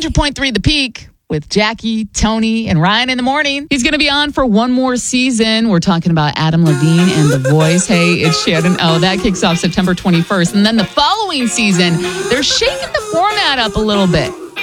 100.3 The Peak with Jackie, Tony, and Ryan in the morning. He's going to be on for one more season. We're talking about Adam Levine and The Voice. Hey, it's Shannon O. That kicks off September 21st. And then the following season, they're shaking the format up a little bit.